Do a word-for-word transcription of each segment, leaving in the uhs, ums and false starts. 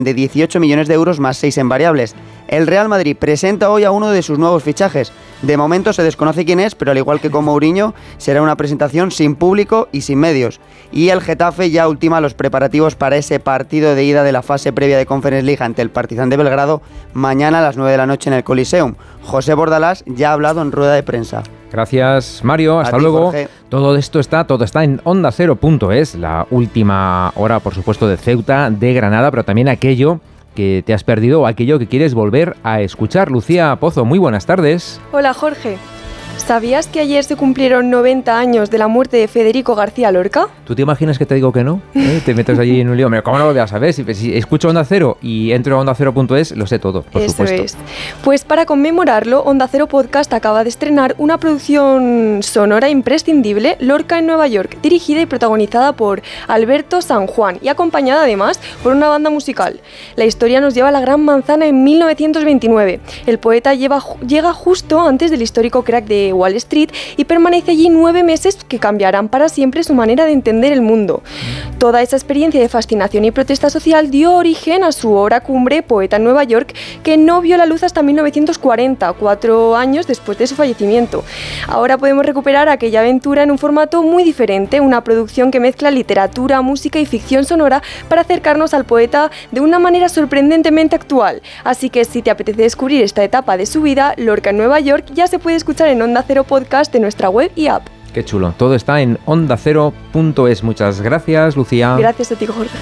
de dieciocho millones de euros más seis en variables. El Real Madrid presenta hoy a uno de sus nuevos fichajes. De momento se desconoce quién es, pero al igual que con Mourinho, será una presentación sin público y sin medios. Y el Getafe ya ultima los preparativos para ese partido de ida de la fase previa de Conference League ante el Partizan de Belgrado mañana a las nueve de la noche en el Coliseum. José Bordalás ya ha hablado en rueda de prensa. Gracias, Mario. Hasta ti, luego. Jorge. Todo esto está, todo está en onda cero punto es, la última hora, por supuesto, de Ceuta, de Granada, pero también aquello que te has perdido o aquello que quieres volver a escuchar. Lucía Pozo, muy buenas tardes. Hola, Jorge. ¿Sabías que ayer se cumplieron noventa años de la muerte de Federico García Lorca? ¿Tú te imaginas que te digo que no? ¿Eh? Te metes allí en un lío. ¿Cómo no lo voy a saber? Si, si escucho Onda Cero y entro a onda cero punto es, lo sé todo, por Eso supuesto. es. Pues para conmemorarlo, Onda Cero Podcast acaba de estrenar una producción sonora imprescindible, Lorca en Nueva York, dirigida y protagonizada por Alberto San Juan y acompañada además por una banda musical. La historia nos lleva a la Gran Manzana en mil novecientos veintinueve. El poeta lleva, llega justo antes del histórico crack de Wall Street y permanece allí nueve meses que cambiarán para siempre su manera de entender el mundo. Toda esa experiencia de fascinación y protesta social dio origen a su obra cumbre, Poeta en Nueva York, que no vio la luz hasta mil novecientos cuarenta, cuatro años después de su fallecimiento. Ahora podemos recuperar aquella aventura en un formato muy diferente, una producción que mezcla literatura, música y ficción sonora para acercarnos al poeta de una manera sorprendentemente actual. Así que si te apetece descubrir esta etapa de su vida, Lorca en Nueva York ya se puede escuchar en Onda Cero Podcast de nuestra web y app. Qué chulo. Todo está en onda cero punto es. Muchas gracias, Lucía. Gracias a ti, Jorge.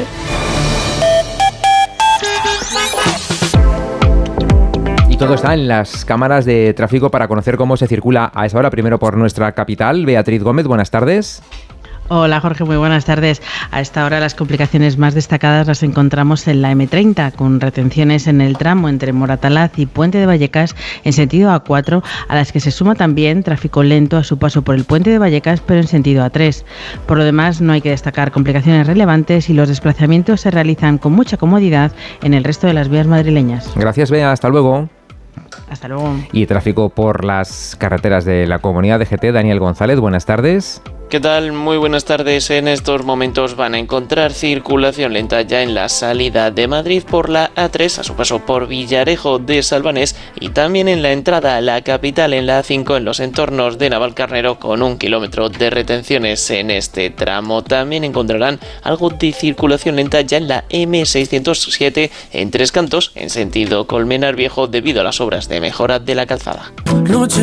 Y todo está en las cámaras de tráfico para conocer cómo se circula a esa hora. Primero por nuestra capital. Beatriz Gómez, buenas tardes. Hola Jorge, muy buenas tardes. A esta hora las complicaciones más destacadas las encontramos en la eme treinta, con retenciones en el tramo entre Moratalaz y Puente de Vallecas en sentido a cuatro, a las que se suma también tráfico lento a su paso por el Puente de Vallecas, pero en sentido a tres. Por lo demás, no hay que destacar complicaciones relevantes y los desplazamientos se realizan con mucha comodidad en el resto de las vías madrileñas. Gracias, Bea. Hasta luego. Hasta luego. Y tráfico por las carreteras de la Comunidad de G T. Daniel González, buenas tardes. ¿Qué tal? Muy buenas tardes. En estos momentos van a encontrar circulación lenta ya en la salida de Madrid por la A tres a su paso por Villarejo de Salvanés y también en la entrada a la capital en la A cinco en los entornos de Navalcarnero con un kilómetro de retenciones en este tramo. También encontrarán algo de circulación lenta ya en la eme seiscientos siete en Tres Cantos en sentido Colmenar Viejo debido a las obras de mejora de la calzada.